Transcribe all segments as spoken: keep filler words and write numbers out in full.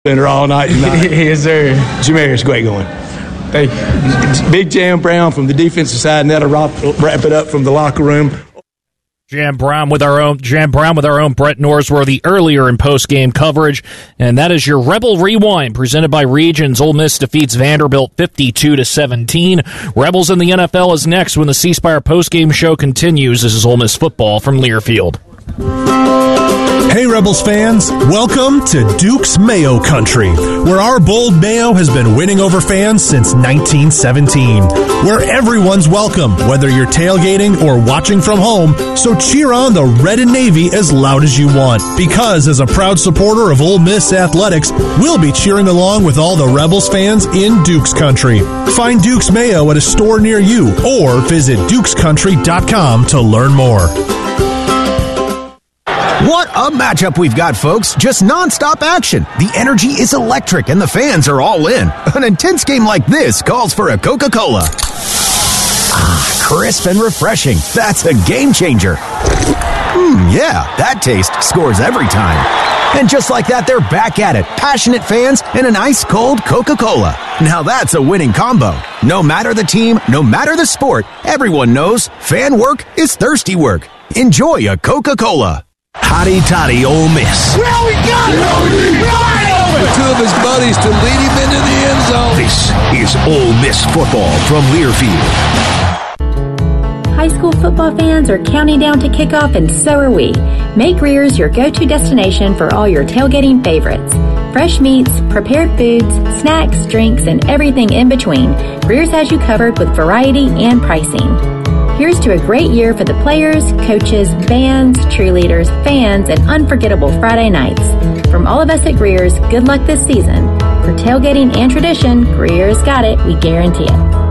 Dinner all night tonight. Yes, sir. Jameer, great going. Thank you. Big Jam Brown from the defensive side, and that'll wrap, wrap it up from the locker room. Jam Brown with our own Jam Brown with our own Brett Norsworthy earlier in post-game coverage, and that is your Rebel Rewind presented by Regions. Ole Miss defeats Vanderbilt fifty-two to seventeen. Rebels in the N F L is next when the C Spire post-game show continues. This is Ole Miss football from Learfield. Hey Rebels fans, welcome to Duke's Mayo Country, where our bold Mayo has been winning over fans since nineteen seventeen, where everyone's welcome, whether you're tailgating or watching from home, so cheer on the red and navy as loud as you want, because as a proud supporter of Ole Miss athletics, we'll be cheering along with all the Rebels fans in Duke's Country. Find Duke's Mayo at a store near you, or visit dukes country dot com to learn more. What a matchup we've got, folks. Just nonstop action. The energy is electric and the fans are all in. An intense game like this calls for a Coca-Cola. Ah, crisp and refreshing. That's a game changer. Mmm, yeah, that taste scores every time. And just like that, they're back at it. Passionate fans and an ice-cold Coca-Cola. Now that's a winning combo. No matter the team, no matter the sport, everyone knows fan work is thirsty work. Enjoy a Coca-Cola. Hotty toddy Ole Miss. Well, we got it! We got it! For two of his buddies to lead him into the end zone. This is Ole Miss football from Learfield. High school football fans are counting down to kickoff, and so are we. Make Greer's your go-to destination for all your tailgating favorites. Fresh meats, prepared foods, snacks, drinks, and everything in between. Greer's has you covered with variety and pricing. Here's to a great year for the players, coaches, bands, cheerleaders, fans, and unforgettable Friday nights. From all of us at Greer's, good luck this season. For tailgating and tradition, Greer's got it. We guarantee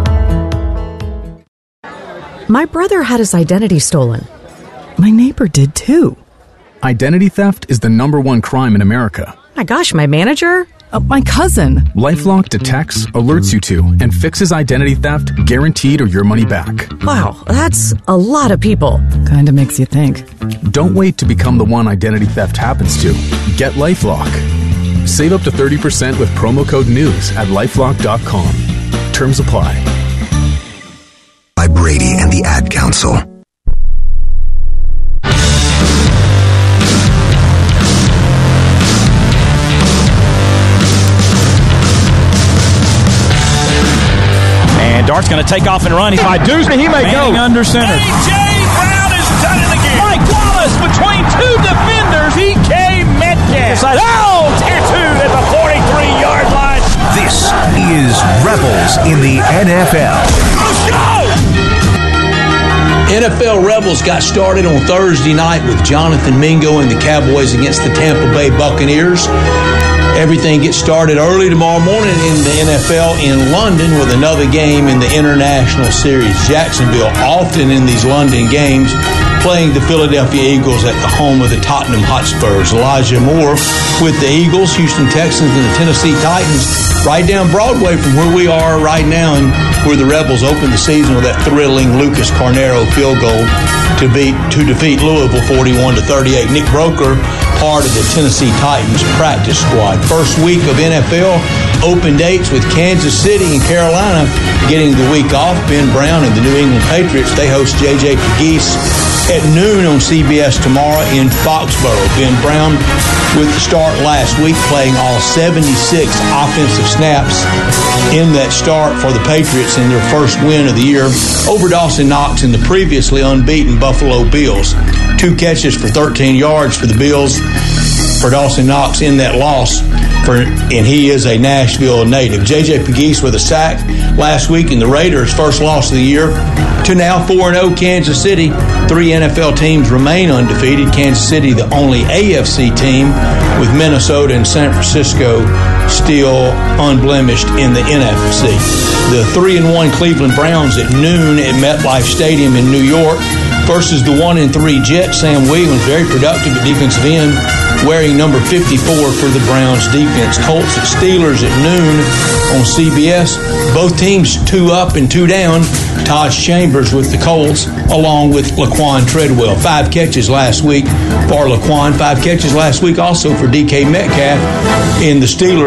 it. My brother had his identity stolen. My neighbor did too. Identity theft is the number one crime in America. My gosh, my manager? Uh, my cousin. LifeLock detects, alerts you to, and fixes identity theft, guaranteed or your money back. Wow, that's a lot of people. Kinda makes you think. Don't wait to become the one identity theft happens to. Get LifeLock. Save up to thirty percent with promo code NEWS at lifelock dot com. Terms apply. By Brady and the Ad Council. Dart's going to take off and run. He's by Deuce. He may go under center. A J. Brown has done it again. Mike Wallace between two defenders. E K. Metcalf. Oh, tattooed at the forty-three-yard line. This is Rebels in the N F L. Let's go! N F L Rebels got started on Thursday night with Jonathan Mingo and the Cowboys against the Tampa Bay Buccaneers. Everything gets started early tomorrow morning in the N F L in London with another game in the International Series. Jacksonville, often in these London games, playing the Philadelphia Eagles at the home of the Tottenham Hotspurs. Elijah Moore with the Eagles, Houston Texans, and the Tennessee Titans, right down Broadway from where we are right now, and where the Rebels opened the season with that thrilling Lucas Carnero field goal to beat to defeat Louisville forty-one to thirty-eight. Nick Broker, part of the Tennessee Titans practice squad. First week of N F L open dates with Kansas City and Carolina getting the week off. Ben Brown and the New England Patriots, they host J J Pegues at noon on C B S tomorrow in Foxborough. Ben Brown with the start last week, playing all seventy-six offensive snaps in that start for the Patriots in their first win of the year over Dawson Knox and the previously unbeaten Buffalo Bills. Two catches for thirteen yards for the Bills for Dawson Knox in that loss, for, and he is a Nashville native. J J Pegues with a sack last week in the Raiders' first loss of the year to now four and oh Kansas City. Three N F L teams remain undefeated. Kansas City, the only A F C team, with Minnesota and San Francisco still unblemished in the N F C. The three and one Cleveland Browns at noon at MetLife Stadium in New York versus the one and three Jets. Sam Williams, very productive at defensive end, wearing number fifty-four for the Browns defense. Colts at Steelers at noon on C B S. Both teams two up and two down. Todd Chambers with the Colts, along with Laquan Treadwell. Five catches last week for Laquan. Five catches last week also for D K Metcalf in the Steelers.